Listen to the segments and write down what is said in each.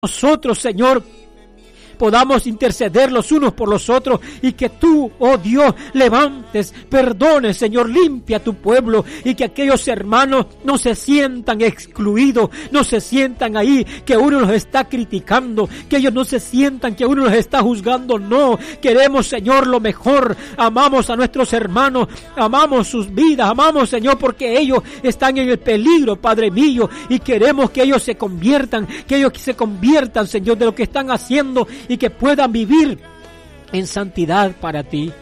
nosotros, Señor, podamos interceder los unos por los otros y que tú, oh Dios, levantes, perdones, Señor, limpia a tu pueblo y que aquellos hermanos no se sientan excluidos, no se sientan ahí que uno los está criticando, que ellos no se sientan que uno los está juzgando. No, queremos, Señor, lo mejor. Amamos a nuestros hermanos, amamos sus vidas, amamos, Señor, porque ellos están en el peligro, Padre mío, y queremos que ellos se conviertan, Señor, de lo que están haciendo y que puedan vivir en santidad para ti.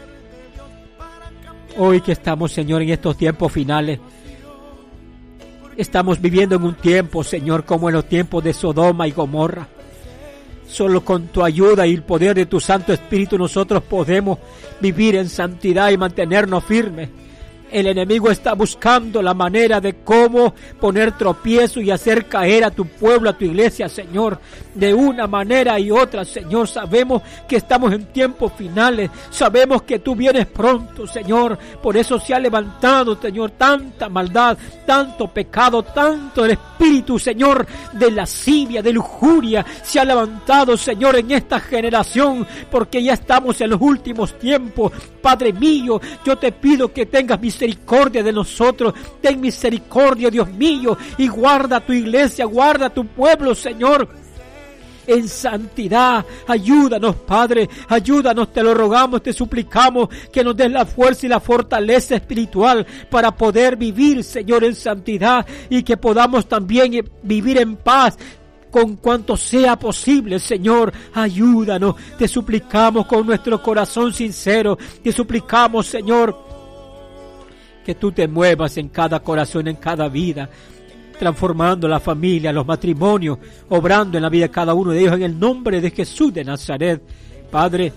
Hoy que estamos, Señor, en estos tiempos finales, estamos viviendo en un tiempo, Señor, como en los tiempos de Sodoma y Gomorra. Solo con tu ayuda y el poder de tu Santo Espíritu nosotros podemos vivir en santidad y mantenernos firmes. El enemigo está buscando la manera de cómo poner tropiezo y hacer caer a tu pueblo, a tu iglesia, Señor, de una manera y otra, Señor. Sabemos que estamos en tiempos finales, sabemos que tú vienes pronto, Señor. Por eso se ha levantado, Señor, tanta maldad, tanto pecado, tanto el espíritu, Señor, de lascivia, de lujuria, se ha levantado, Señor, en esta generación, porque ya estamos en los últimos tiempos. Padre mío, yo te pido que tengas misericordia de nosotros, ten misericordia, Dios mío, y guarda a tu iglesia, guarda a tu pueblo, Señor, en santidad. Ayúdanos, Padre, ayúdanos, te lo rogamos, te suplicamos que nos des la fuerza y la fortaleza espiritual para poder vivir, Señor, en santidad y que podamos también vivir en paz con cuanto sea posible, Señor. Ayúdanos, te suplicamos con nuestro corazón sincero, te suplicamos, Señor, que tú te muevas en cada corazón, en cada vida, transformando la familia, los matrimonios, obrando en la vida de cada uno de ellos, en el nombre de Jesús de Nazaret. Padre,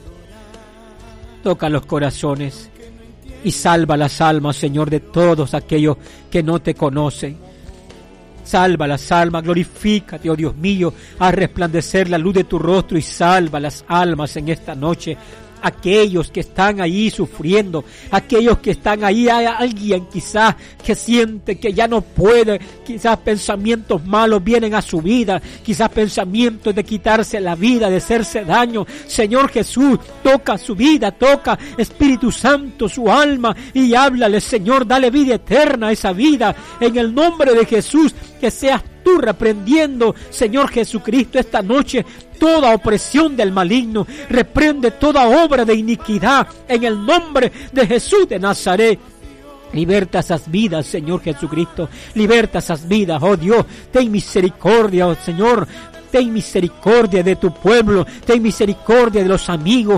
toca los corazones y salva las almas, Señor, de todos aquellos que no te conocen. Salva las almas, glorifícate, oh Dios mío, a resplandecer la luz de tu rostro y salva las almas en esta noche. Aquellos que están ahí sufriendo, aquellos que están ahí, hay alguien quizás que siente que ya no puede, quizás pensamientos malos vienen a su vida, quizás pensamientos de quitarse la vida, de hacerse daño. Señor Jesús, toca su vida, toca, Espíritu Santo, su alma, y háblale, Señor, dale vida eterna a esa vida, en el nombre de Jesús. Que seas tú reprendiendo, Señor Jesucristo, esta noche toda opresión del maligno, reprende toda obra de iniquidad en el nombre de Jesús de Nazaret. Liberta esas vidas, Señor Jesucristo, liberta esas vidas, oh Dios, ten misericordia, oh Señor, ten misericordia de tu pueblo, ten misericordia de los amigos.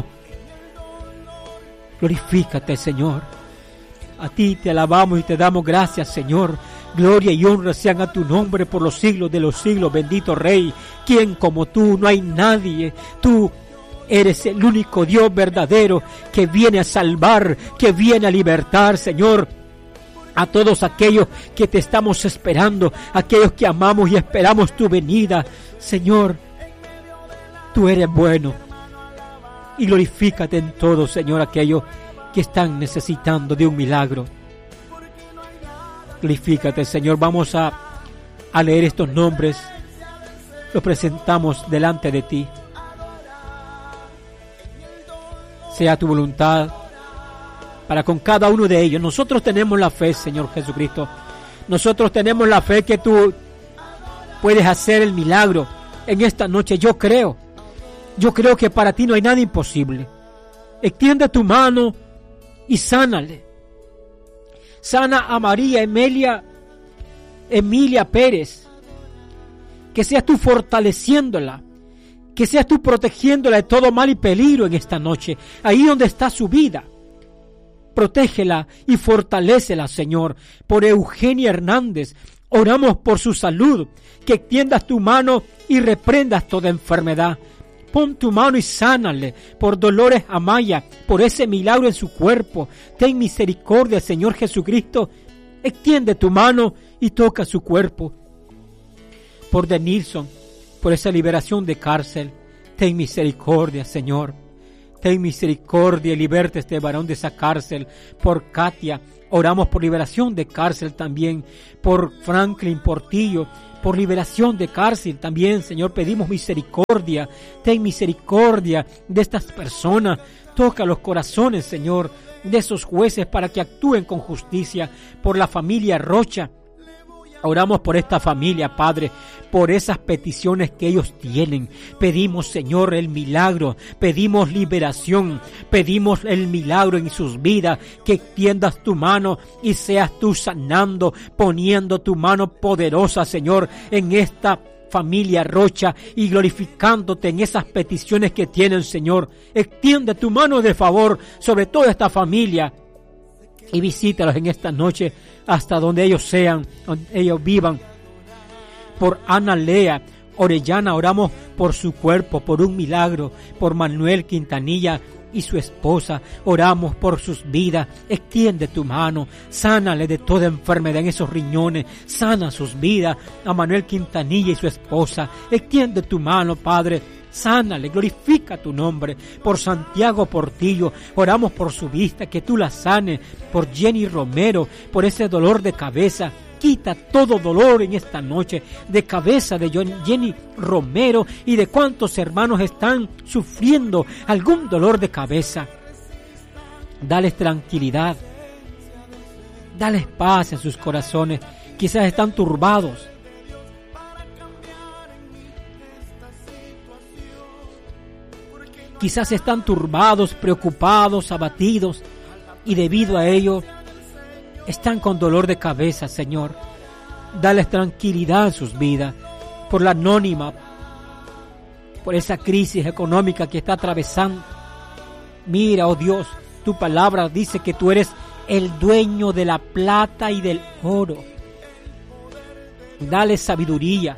Glorifícate, Señor, a ti te alabamos y te damos gracias, Señor. Gloria y honra sean a tu nombre por los siglos de los siglos, bendito Rey. ¿Quién como tú? No hay nadie. Tú eres el único Dios verdadero que viene a salvar, que viene a libertar, Señor, a todos aquellos que te estamos esperando, aquellos que amamos y esperamos tu venida. Señor, tú eres bueno y glorifícate en todo, Señor, aquellos que están necesitando de un milagro. Glorifícate, Señor. Vamos a leer estos nombres. Los presentamos delante de ti. Sea tu voluntad para con cada uno de ellos. Nosotros tenemos la fe, Señor Jesucristo. Nosotros tenemos la fe que tú puedes hacer el milagro en esta noche. Yo creo que para ti no hay nada imposible. Extiende tu mano y sánale. Sana a María Emilia Pérez. Que seas tú fortaleciéndola. Que seas tú protegiéndola de todo mal y peligro en esta noche. Ahí donde está su vida. Protégela y fortalécela, Señor. Por Eugenia Hernández. Oramos por su salud. Que extiendas tu mano y reprendas toda enfermedad. Pon tu mano y sánale. Por Dolores Amaya, por ese milagro en su cuerpo. Ten misericordia, Señor Jesucristo. Extiende tu mano y toca su cuerpo. Por Denilson, por esa liberación de cárcel. Ten misericordia, Señor. ten misericordia y liberte este varón de esa cárcel. Por Katia, oramos por liberación de cárcel también. Por Franklin Portillo, por liberación de cárcel también, Señor, pedimos misericordia. Ten misericordia de estas personas. Toca los corazones, Señor, de esos jueces para que actúen con justicia. Por la familia Rocha, oramos por esta familia, Padre, por esas peticiones que ellos tienen. Pedimos, Señor, el milagro, pedimos liberación, pedimos el milagro en sus vidas, que extiendas tu mano y seas tú sanando, poniendo tu mano poderosa, Señor, en esta familia Rocha y glorificándote en esas peticiones que tienen, Señor. Extiende tu mano de favor sobre toda esta familia y visítalos en esta noche hasta donde ellos sean, donde ellos vivan. Por Ana Lea Orellana, oramos por su cuerpo, por un milagro. Por Manuel Quintanilla y su esposa, oramos por sus vidas. Extiende tu mano, sánale de toda enfermedad en esos riñones, sana sus vidas. A Manuel Quintanilla y su esposa, extiende tu mano, Padre, sánale, glorifica tu nombre. Por Santiago Portillo, oramos por su vista, que tú la sanes. Por Jenny Romero, por ese dolor de cabeza, quita todo dolor en esta noche de cabeza de Jenny Romero y de cuántos hermanos están sufriendo algún dolor de cabeza. Dales tranquilidad, dales paz en sus corazones. Quizás están turbados. Quizás están turbados, preocupados, abatidos, y debido a ello están con dolor de cabeza, Señor. Dales tranquilidad en sus vidas. Por la anónima, por esa crisis económica que está atravesando. Mira, oh Dios, tu palabra dice que tú eres el dueño de la plata y del oro. Dale sabiduría.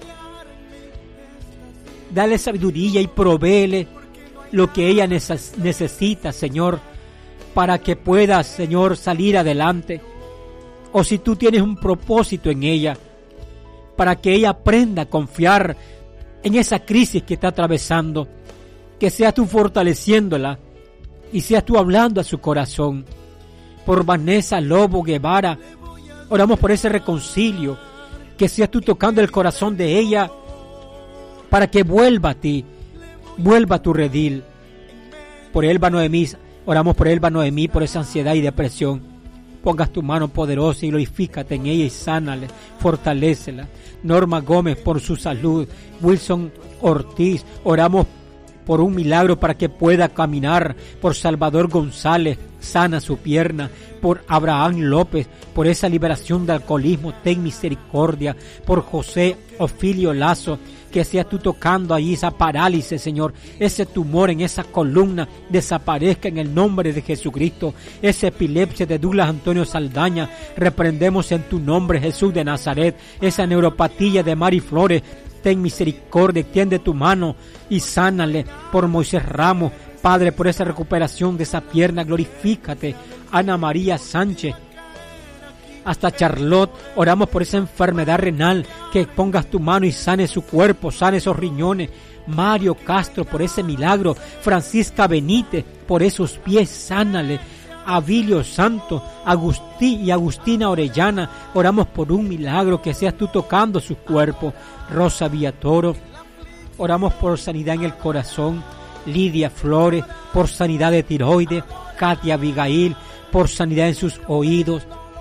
Dale sabiduría y provéele lo que ella necesita, Señor, para que pueda, Señor, salir adelante. O si tú tienes un propósito en ella, para que ella aprenda a confiar en esa crisis que está atravesando, que seas tú fortaleciéndola y seas tú hablando a su corazón. Por Vanessa Lobo Guevara, oramos por ese reconcilio, que seas tú tocando el corazón de ella para que vuelva a ti, vuelva a tu redil. Por Elba Noemí, oramos por Elba Noemí, por esa ansiedad y depresión. Pongas tu mano poderosa y glorifícate en ella y sánale, fortalécela. Norma Gómez, por su salud. Wilson Ortiz, oramos por un milagro para que pueda caminar. Por Salvador González, sana su pierna. Por Abraham López, por esa liberación de alcoholismo, ten misericordia. Por José Ofilio Lazo, que seas tú tocando allí esa parálisis, Señor, ese tumor en esa columna desaparezca en el nombre de Jesucristo. Esa epilepsia de Douglas Antonio Saldaña, reprendemos en tu nombre, Jesús de Nazaret. Esa neuropatía de Mari Flores, ten misericordia, extiende tu mano y sánale. Por Moisés Ramos, Padre, por esa recuperación de esa pierna, glorifícate. Ana María Sánchez, hasta Charlotte, oramos por esa enfermedad renal, que pongas tu mano y sane su cuerpo, sane esos riñones. Mario Castro, por ese milagro. Francisca Benítez, por esos pies, sánale. Avilio Santo, Agustín y Agustina Orellana, oramos por un milagro, que seas tú tocando su cuerpo. Rosa Villatoro, oramos por sanidad en el corazón. Lidia Flores, por sanidad de tiroides. Katia Abigail, por sanidad en sus oídos.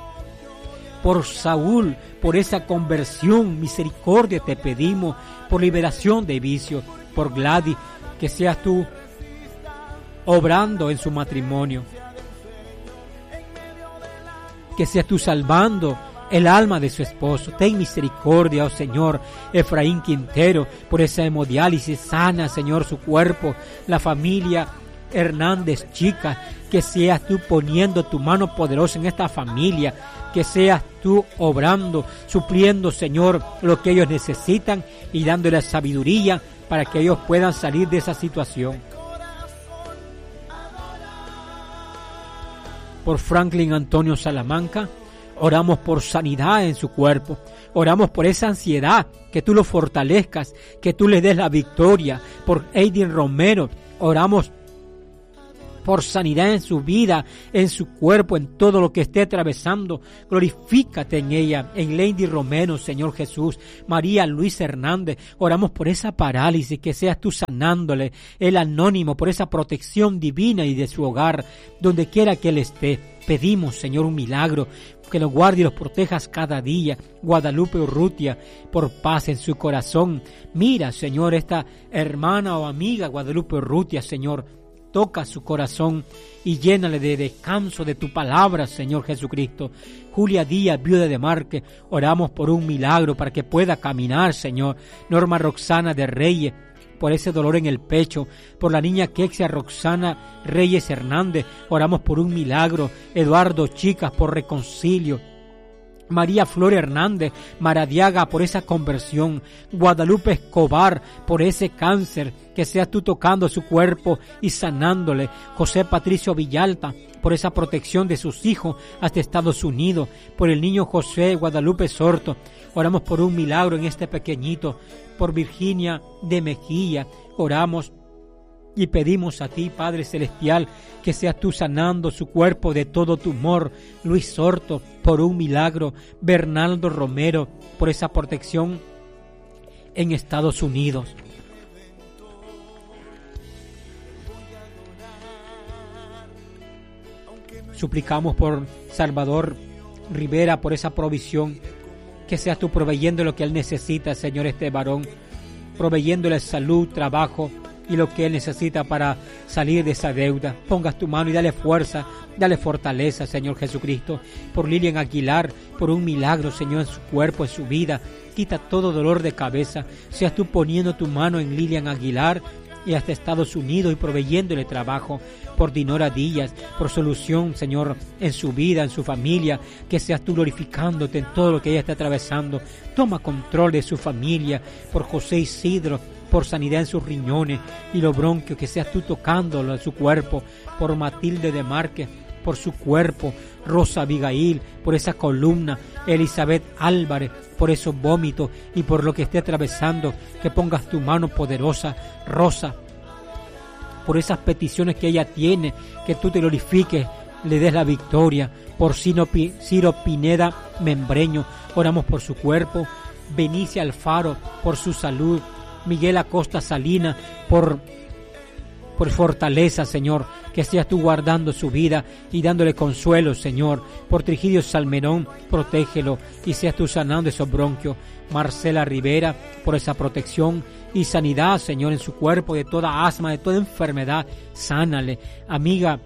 Por Saúl, por esa conversión, misericordia te pedimos. Por liberación de vicios. Por Gladys, que seas tú obrando en su matrimonio, que seas tú salvando el alma de su esposo. Ten misericordia, oh Señor. Efraín Quintero, por esa hemodiálisis, sana, Señor, su cuerpo. La familia Hernández Chica, que seas tú poniendo tu mano poderosa en esta familia, que seas tú obrando, supliendo, Señor, lo que ellos necesitan y dándole sabiduría para que ellos puedan salir de esa situación. Por Franklin Antonio Salamanca, oramos por sanidad en su cuerpo. Oramos por esa ansiedad, que tú lo fortalezcas, que tú le des la victoria. Por Aiden Romero, oramos por sanidad en su vida, en su cuerpo, en todo lo que esté atravesando. Glorifícate en ella, en Lady Romero, Señor Jesús. María Luis Hernández, oramos por esa parálisis, que seas tú sanándole. El Anónimo, por esa protección divina y de su hogar, donde quiera que él esté. Pedimos, Señor, un milagro, que los guarde y los protejas cada día. Guadalupe Urrutia, por paz en su corazón. Mira, Señor, esta hermana o amiga Guadalupe Urrutia, Señor, toca su corazón y llénale de descanso de tu palabra, Señor Jesucristo. Julia Díaz, viuda de Marque, oramos por un milagro para que pueda caminar, Señor. Norma Roxana de Reyes, por ese dolor en el pecho. Por la niña Quexia Roxana Reyes Hernández, oramos por un milagro. Eduardo Chicas, por reconcilio. María Flor Hernández Maradiaga, por esa conversión. Guadalupe Escobar, por ese cáncer, que seas tú tocando su cuerpo y sanándole. José Patricio Villalta, por esa protección de sus hijos hasta Estados Unidos. Por el niño José Guadalupe Sorto, oramos por un milagro en este pequeñito. Por Virginia de Mejía, oramos y pedimos a ti, Padre Celestial, que seas tú sanando su cuerpo de todo tumor. Luis Sorto, por un milagro. Bernardo Romero, por esa protección en Estados Unidos. Suplicamos por Salvador Rivera, por esa provisión, que seas tú proveyendo lo que él necesita, Señor, este varón, proveyéndole salud, trabajo y lo que él necesita para salir de esa deuda. Pongas tu mano y dale fuerza, dale fortaleza, Señor Jesucristo. Por Lilian Aguilar, por un milagro, Señor, en su cuerpo, en su vida. Quita todo dolor de cabeza. Seas tú poniendo tu mano en Lilian Aguilar y hasta Estados Unidos y proveyéndole trabajo. Por Dinora Díaz, por solución, Señor, en su vida, en su familia, que seas tú glorificándote en todo lo que ella está atravesando. Toma control de su familia. Por José Isidro, por sanidad en sus riñones y los bronquios, que seas tú tocándolo en su cuerpo. Por Matilde de Márquez, por su cuerpo. Rosa Abigail, por esa columna. Elizabeth Álvarez, por esos vómitos y por lo que esté atravesando, que pongas tu mano poderosa. Rosa, por esas peticiones que ella tiene, que tú te glorifiques, le des la victoria. Por Ciro Pineda Membreño, oramos por su cuerpo. Benicia Alfaro, por su salud. Miguel Acosta Salina, por fortaleza, Señor, que seas tú guardando su vida y dándole consuelo, Señor. Por Trigidio Salmerón, protégelo y seas tú sanando esos bronquios. Marcela Rivera, por esa protección y sanidad, Señor, en su cuerpo, de toda asma, de toda enfermedad, sánale. Amiga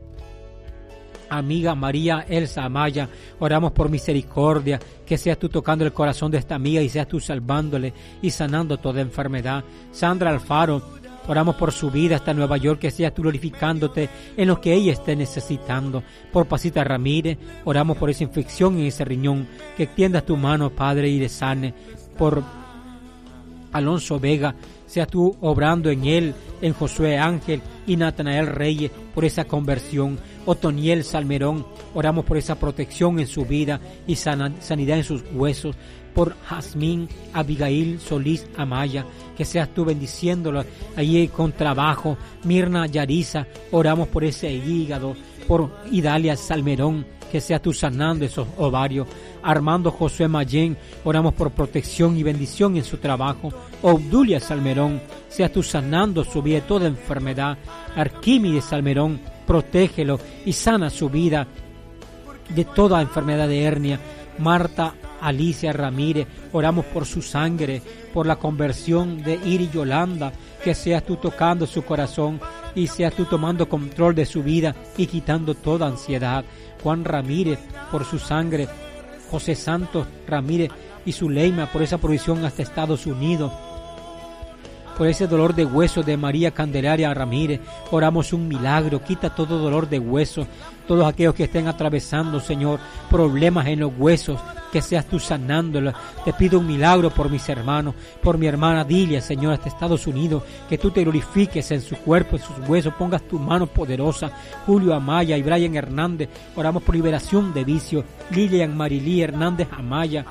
María Elsa Amaya, oramos por misericordia, que seas tú tocando el corazón de esta amiga y seas tú salvándole y sanando toda enfermedad. Sandra Alfaro, oramos por su vida hasta Nueva York, que seas tú glorificándote en lo que ella esté necesitando. Por Pasita Ramírez, oramos por esa infección en ese riñón, que extiendas tu mano, Padre, y le sane. Por Alonso Vega, seas tú obrando en él, en Josué Ángel y Natanael Reyes, por esa conversión. Otoniel Salmerón, oramos por esa protección en su vida y sanidad en sus huesos. Por Jazmín Abigail Solís Amaya, que seas tú bendiciéndolo allí con trabajo. Mirna Yariza, oramos por ese hígado. Por Idalia Salmerón, que seas tú sanando esos ovarios. Armando Josué Mayén, oramos por protección y bendición en su trabajo. Obdulia Salmerón, seas tú sanando su vida de toda enfermedad. Arquímedes Salmerón, protégelo y sana su vida de toda enfermedad de hernia. Marta Alicia Ramírez, oramos por su sangre, por la conversión de Iri Yolanda, que seas tú tocando su corazón y seas tú tomando control de su vida y quitando toda ansiedad. Juan Ramírez, por su sangre. José Santos Ramírez y Zuleima, por esa provisión hasta Estados Unidos. Por ese dolor de huesos de María Candelaria Ramírez, oramos un milagro. Quita todo dolor de huesos, todos aquellos que estén atravesando, Señor, problemas en los huesos, que seas tú sanándolos. Te pido un milagro por mis hermanos, por mi hermana Dilia, Señor, hasta Estados Unidos, que tú te glorifiques en su cuerpo, en sus huesos, pongas tu mano poderosa. Julio Amaya y Brian Hernández, oramos por liberación de vicio. Lilian Marilí Hernández Amaya,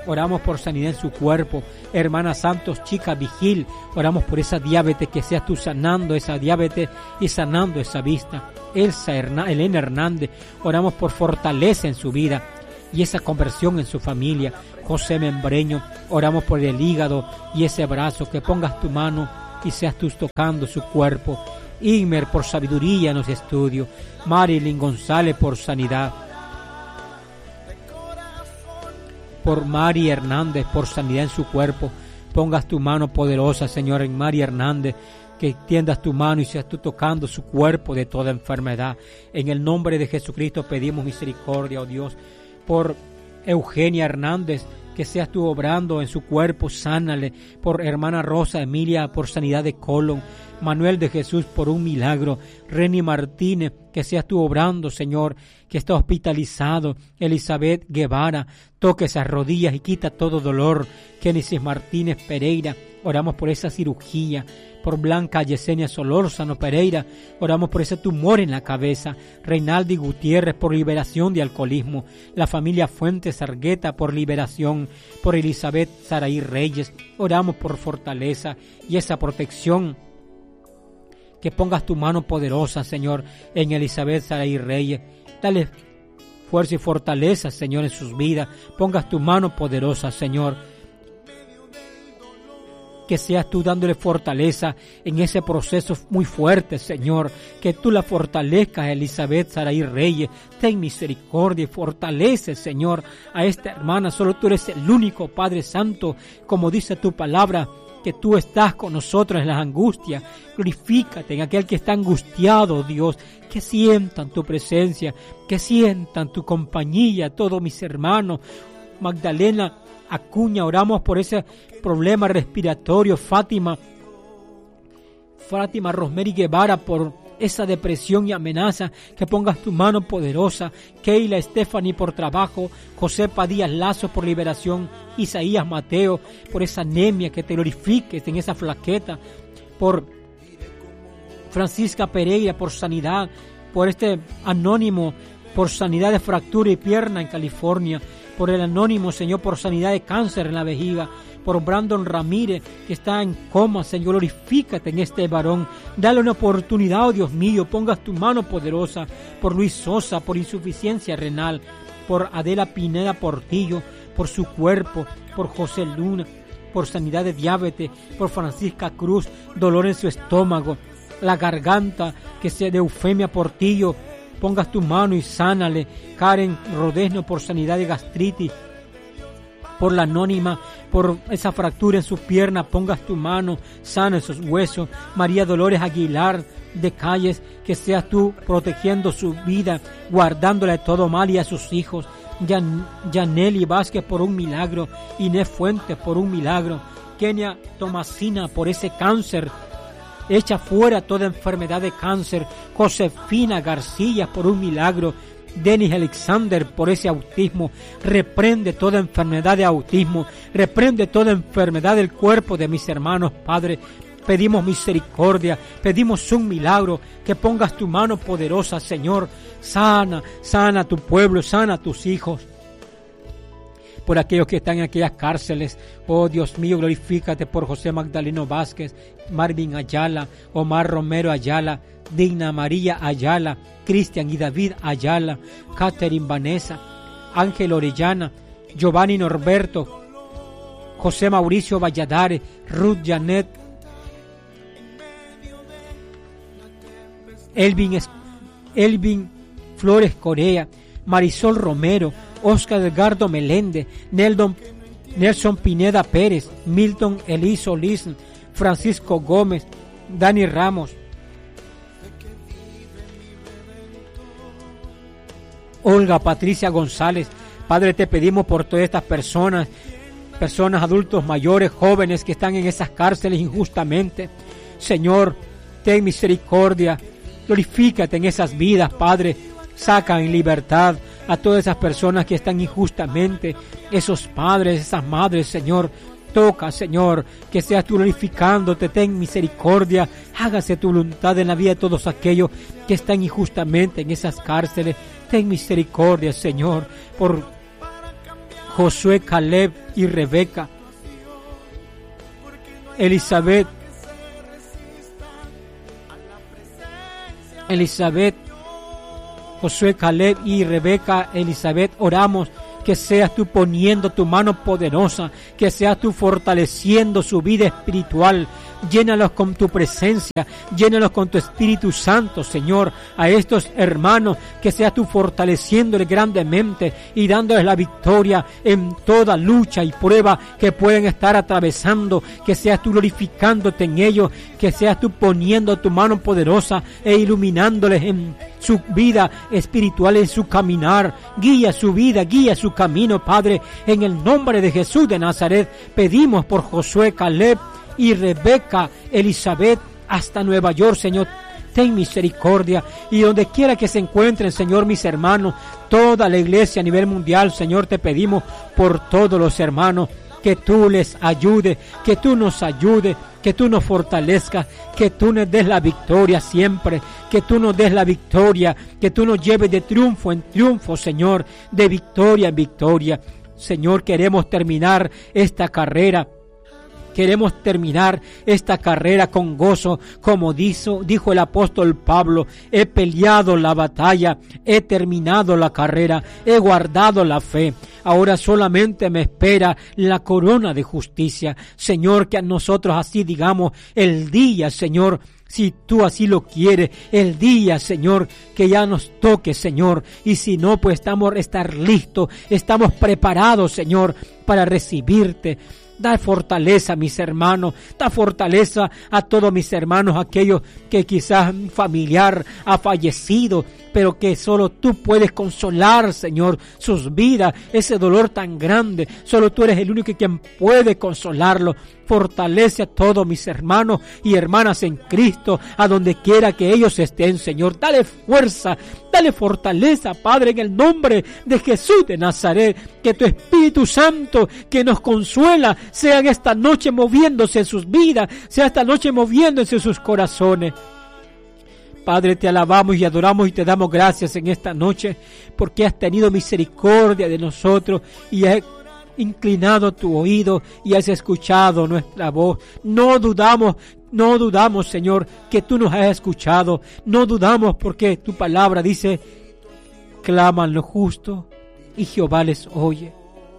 oramos por sanidad en su cuerpo. Hermana Santos, chica Vigil, oramos por esa diabetes, que seas tú sanando esa diabetes y sanando esa vista. Elena Hernández, oramos por fortaleza en su vida y esa conversión en su familia. José Membreño, oramos por el hígado y ese brazo, que pongas tu mano y seas tú tocando su cuerpo. Inmer, por sabiduría en los estudios. Marilyn González, por sanidad. Por Mari Hernández, por sanidad en su cuerpo. Pongas tu mano poderosa, Señor, en Mari Hernández, que extiendas tu mano y seas tú tocando su cuerpo de toda enfermedad. En el nombre de Jesucristo pedimos misericordia, oh Dios. Por Eugenia Hernández, que seas tú obrando en su cuerpo, sánale. Por hermana Rosa Emilia, por sanidad de colon. Manuel de Jesús, por un milagro. Reni Martínez, que seas tú obrando, Señor, que está hospitalizado. Elizabeth Guevara, toque esas rodillas y quita todo dolor. Génesis Martínez Pereira, oramos por esa cirugía. Por Blanca Yesenia Solórzano Pereira, oramos por ese tumor en la cabeza. Reinaldi Gutiérrez, por liberación de alcoholismo. La familia Fuentes Argueta, por liberación. Por Elizabeth Saraí Reyes, oramos por fortaleza y esa protección. Que pongas tu mano poderosa, Señor, en Elizabeth Saraí Reyes. Dale fuerza y fortaleza, Señor, en sus vidas. Pongas tu mano poderosa, Señor. Que seas tú dándole fortaleza en ese proceso muy fuerte, Señor. Que tú la fortalezcas, Elizabeth Saraí Reyes. Ten misericordia y fortalece, Señor, a esta hermana. Solo tú eres el único, Padre Santo, como dice tu palabra, que tú estás con nosotros en las angustias. Glorifícate en aquel que está angustiado, Dios, que sientan tu presencia, que sientan tu compañía, todos mis hermanos. Magdalena Acuña, oramos por ese problema respiratorio. Fátima Rosemary Guevara, por esa depresión y amenaza, que pongas tu mano poderosa. Keila Stephanie, por trabajo. José Padilla Lazo, por liberación. Isaías Mateo, por esa anemia, que te glorifiques en esa flaqueta. Por Francisca Pereira, por sanidad. Por este anónimo, por sanidad de fractura y pierna en California. Por el anónimo, Señor, por sanidad de cáncer en la vejiga. Por Brandon Ramírez, que está en coma, Señor, glorifícate en este varón. Dale una oportunidad, oh Dios mío, pongas tu mano poderosa. Por Luis Sosa, por insuficiencia renal. Por Adela Pineda Portillo, por su cuerpo. Por José Luna, por sanidad de diabetes. Por Francisca Cruz, dolor en su estómago. La garganta, que sea de Eufemia Portillo, pongas tu mano y sánale. Karen Rodesno, por sanidad de gastritis. Por la anónima, por esa fractura en su pierna, pongas tu mano, sana esos huesos. María Dolores Aguilar de Calles, que seas tú protegiendo su vida, guardándola de todo mal y a sus hijos. Yaneli Vázquez, por un milagro. Inés Fuentes, por un milagro. Kenia Tomasina, por ese cáncer. Echa fuera toda enfermedad de cáncer. Josefina García, por un milagro. Denis Alexander, por ese autismo. Reprende toda enfermedad de autismo. Reprende toda enfermedad del cuerpo de mis hermanos, Padre. Pedimos misericordia, pedimos un milagro, que pongas tu mano poderosa, Señor. Sana a tu pueblo, sana a tus hijos. Por aquellos que están en aquellas cárceles, oh Dios mío, glorifícate por José Magdaleno Vázquez, Marvin Ayala, Omar Romero Ayala, Digna María Ayala, Cristian y David Ayala, Catherine Vanessa, Ángel Orellana, Giovanni Norberto, José Mauricio Valladares, Ruth Janet, Elvin Flores Corea, Marisol Romero, Oscar Edgardo Meléndez, Nelson Pineda Pérez, Milton Eliso Liz, Francisco Gómez, Dani Ramos, Olga Patricia González. Padre, te pedimos por todas estas personas, adultos mayores, jóvenes que están en esas cárceles injustamente. Señor, ten misericordia, glorifícate en esas vidas, Padre. Saca en libertad a todas esas personas que están injustamente, esos padres, esas madres, Señor. Toca, Señor, que seas tú glorificándote, ten misericordia, hágase tu voluntad en la vida de todos aquellos que están injustamente en esas cárceles. Ten misericordia, Señor, por Josué, Caleb y Rebeca, Elizabeth, Josué, Caleb y Rebeca, Elizabeth, oramos que seas tú poniendo tu mano poderosa, que seas tú fortaleciendo su vida espiritual. Llénalos con tu presencia, llénalos con tu Espíritu Santo, Señor, a estos hermanos, que seas tú fortaleciéndoles grandemente y dándoles la victoria en toda lucha y prueba que pueden estar atravesando, que seas tú glorificándote en ellos, que seas tú poniendo tu mano poderosa e iluminándoles en su vida espiritual, en su caminar. Guía su vida, guía su camino, Padre, en el nombre de Jesús de Nazaret. Pedimos por Josué, Caleb y Rebeca, Elizabeth, hasta Nueva York, Señor. Ten misericordia, y donde quiera que se encuentren, Señor, mis hermanos, toda la iglesia a nivel mundial, Señor, te pedimos por todos los hermanos, que tú les ayudes, que tú nos ayudes, que tú nos fortalezcas, que tú nos des la victoria siempre, que tú nos des la victoria, que tú nos lleves de triunfo en triunfo, Señor, de victoria en victoria. Señor, queremos terminar esta carrera. Queremos terminar esta carrera con gozo, como dijo el apóstol Pablo: he peleado la batalla, he terminado la carrera, he guardado la fe. Ahora solamente me espera la corona de justicia. Señor, que a nosotros así digamos el día, Señor, si tú así lo quieres, el día, Señor, que ya nos toque, Señor. Y si no, pues estar listos, estamos preparados, Señor, para recibirte. Da fortaleza a mis hermanos, da fortaleza a todos mis hermanos, aquellos que quizás un familiar ha fallecido, pero que solo tú puedes consolar, Señor, sus vidas, ese dolor tan grande. Solo tú eres el único quien puede consolarlo. Fortalece a todos mis hermanos y hermanas en Cristo, a donde quiera que ellos estén, Señor. Dale fuerza, dale fortaleza, Padre, en el nombre de Jesús de Nazaret. Que tu Espíritu Santo, que nos consuela, sea en esta noche moviéndose en sus vidas, sea esta noche moviéndose en sus corazones. Padre, te alabamos y adoramos y te damos gracias en esta noche, porque has tenido misericordia de nosotros y has inclinado tu oído y has escuchado nuestra voz. No dudamos, Señor, que tú nos has escuchado. No dudamos, porque tu palabra dice: claman los justos y Jehová les oye.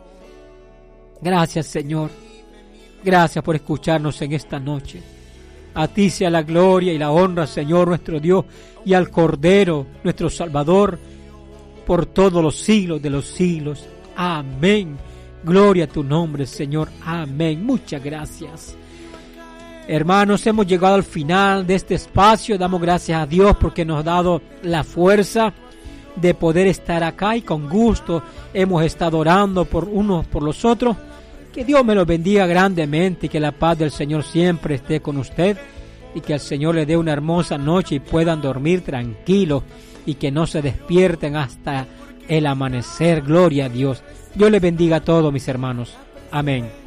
Gracias, Señor. Gracias por escucharnos en esta noche. A ti sea la gloria y la honra, Señor nuestro Dios, y al Cordero, nuestro Salvador, por todos los siglos de los siglos. Amén. Gloria a tu nombre, Señor. Amén. Muchas gracias. Hermanos, hemos llegado al final de este espacio. Damos gracias a Dios porque nos ha dado la fuerza de poder estar acá, y con gusto hemos estado orando por unos por los otros. Que Dios me los bendiga grandemente y que la paz del Señor siempre esté con usted, y que el Señor le dé una hermosa noche y puedan dormir tranquilos y que no se despierten hasta el amanecer. Gloria a Dios. Dios les bendiga a todos, mis hermanos. Amén.